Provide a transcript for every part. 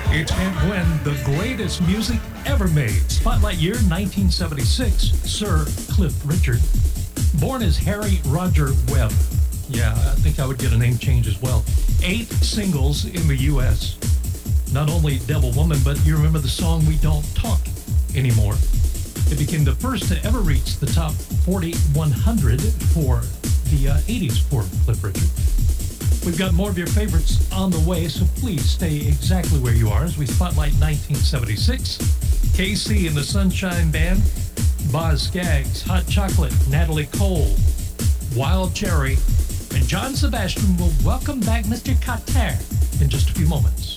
It's Aunt Gwen, the greatest music ever made. Spotlight year 1976, Sir Cliff Richard. Born as Harry Roger Webb. Yeah, I think I would get a name change as well. 8 singles in the U.S. Not only Devil Woman, but you remember the song We Don't Talk Anymore. It became the first to ever reach the top 40 100 for the 80s for Cliff Richard. We've got more of your favorites on the way, so please stay exactly where you are as we spotlight 1976. KC and the Sunshine Band, Boz Scaggs, Hot Chocolate, Natalie Cole, Wild Cherry, and John Sebastian will welcome back Mr. Carter in just a few moments.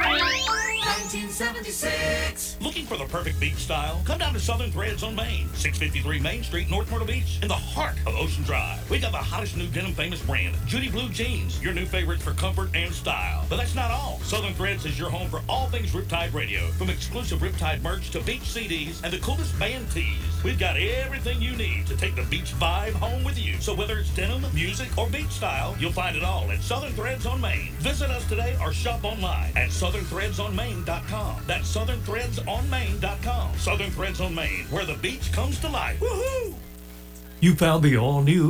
1976. Looking for the perfect beach style? Come down to Southern Threads on Main, 653 Main Street, North Myrtle Beach, in the heart of Ocean Drive. We got the hottest new denim famous brand, Judy Blue Jeans, your new favorites for comfort and style. But that's not all. Southern Threads is your home for all things Riptide Radio, from exclusive Riptide merch to beach CDs and the coolest band tees. We've got everything you need to take the beach vibe home with you. So whether it's denim, music, or beach style, you'll find it all at Southern Threads on Main. Visit us today or shop online at southernthreadsonmain.com. That's southernthreadsonmain.com. Southern Threads on Main, where the beach comes to life. Woohoo! You found the all-new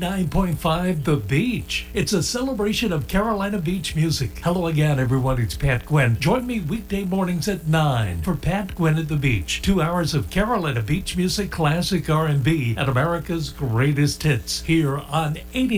89.5 The Beach. It's a celebration of Carolina Beach music. Hello again, everyone. It's Pat Gwen. Join me weekday mornings at 9 for Pat Gwen at the Beach. 2 hours of Carolina Beach music, classic R&B, and America's greatest hits here on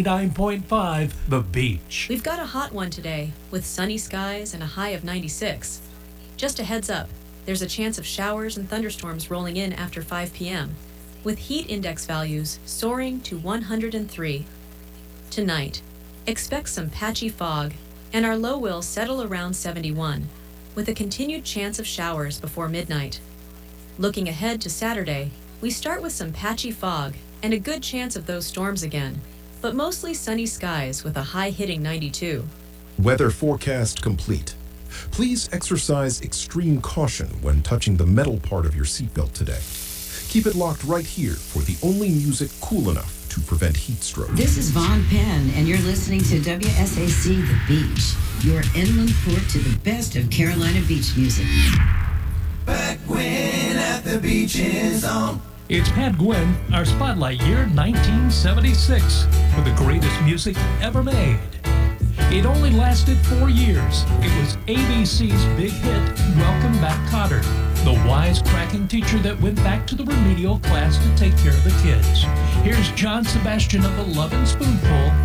89.5 The Beach. We've got a hot one today with sunny skies and a high of 96. Just a heads up, there's a chance of showers and thunderstorms rolling in after 5 p.m., with heat index values soaring to 103. Tonight, expect some patchy fog, and our low will settle around 71, with a continued chance of showers before midnight. Looking ahead to Saturday, we start with some patchy fog and a good chance of those storms again, but mostly sunny skies with a high hitting 92. Weather forecast complete. Please exercise extreme caution when touching the metal part of your seatbelt today. Keep it locked right here for the only music cool enough to prevent heat stroke. This is Vaughn Penn, and you're listening to WSAC The Beach, your inland port to the best of Carolina beach music. Pat Gwen at the beach is on. It's Pat Gwen, our spotlight year 1976, with the greatest music ever made. It only lasted 4 years. It was ABC's big hit, Welcome Back Kotter, the wisecracking teacher that went back to the remedial class to take care of the kids. Here's John Sebastian of the Lovin' Spoonful